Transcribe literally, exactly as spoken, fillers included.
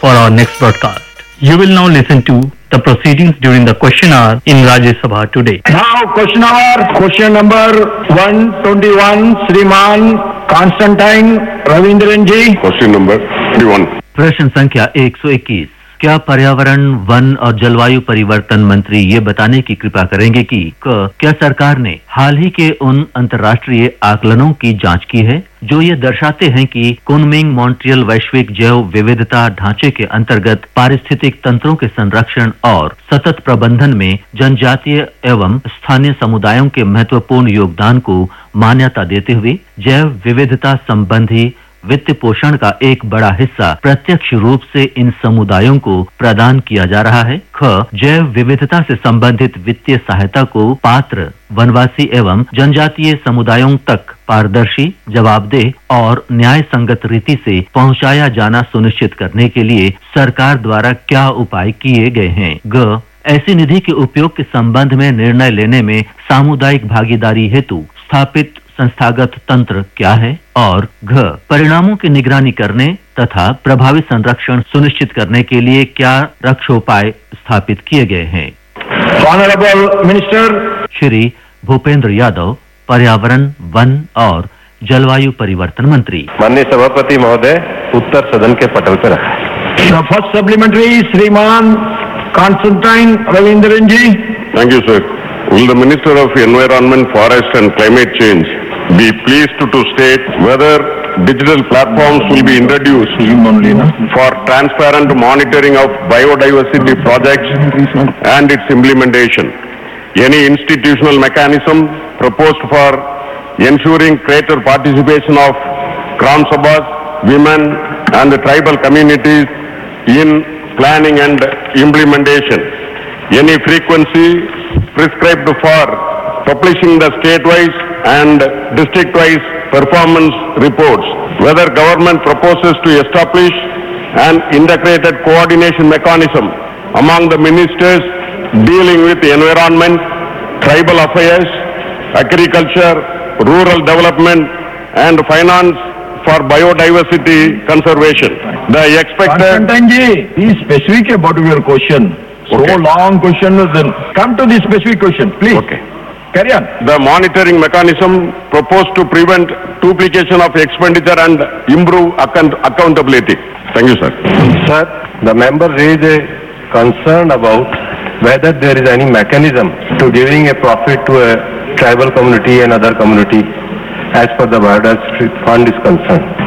for our next broadcast. You will now listen to the proceedings during the question hour in Rajya Sabha today. Now question hour, question number one twenty-one, Shriman Constantine Ravindran ji. Question number twenty-one. प्रश्न संख्या एक सौ इक्कीस। क्या पर्यावरण, one और जलवायु परिवर्तन मंत्री ये बताने की कृपा करेंगे कि क क्या सरकार ने हाल ही के उन अंतर्राष्ट्रीय आकलनों की जांच की है जो ये दर्शाते हैं कि कुनमिंग मॉन्ट्रियल वैश्विक जैव विविधता ढांचे के अंतर्गत पारिस्थितिक तंत्रों के संरक्षण और सतत प्रबंधन में जनजातीय एवं स्थानीय समुदायों के महत्वपूर्ण योगदान को मान्यता देते हुए जैव विविधता संबंधी वित्त पोषण का एक बड़ा हिस्सा प्रत्यक्ष रूप से इन समुदायों को प्रदान किया जा रहा है। ख जैव विविधता से संबंधित वित्तीय सहायता को पात्र वनवासी एवं जनजातीय समुदायों तक पारदर्शी, जवाबदेह और न्याय संगत रीति से पहुंचाया जाना सुनिश्चित करने के लिए सरकार द्वारा क्या उपाय किए गए हैं। ग ऐसी निधि के उपयोग के संबंध में निर्णय लेने में सामुदायिक भागीदारी हेतु स्थापित संस्थागत तंत्र क्या है और घ परिणामों की निगरानी करने तथा प्रभावी संरक्षण सुनिश्चित करने के लिए क्या रक्षोपाय स्थापित किए गए हैं। ऑनरेबल मिनिस्टर श्री भूपेंद्र यादव, पर्यावरण, वन और जलवायु परिवर्तन मंत्री। माननीय सभापति महोदय, उत्तर सदन के पटल पर रखा है। द फर्स्ट सप्लीमेंट्री श्रीमान Constantine Ravindran ji. Thank you, sir. Will the Minister of Environment, Forest and Climate Change be pleased to, to state whether digital platforms will be introduced for transparent monitoring of biodiversity projects and its implementation? Any institutional mechanism proposed for ensuring greater participation of Gram Sabhas, women and the tribal communities in planning and implementation? Any frequency prescribed for publishing the state-wise and district-wise performance reports? Whether government proposes to establish an integrated coordination mechanism among the ministers dealing with environment, tribal affairs, agriculture, rural development and finance for biodiversity conservation. The expected... Constantine ji, be specific about your question. So Okay. long question, then come to the specific question, please. Okay. Carry on. The monitoring mechanism proposed to prevent duplication of expenditure and improve account accountability. Thank you, sir. Sir, the member raised a concern about whether there is any mechanism to giving a profit to a tribal community and other community as per the Biodiversity Fund is concerned.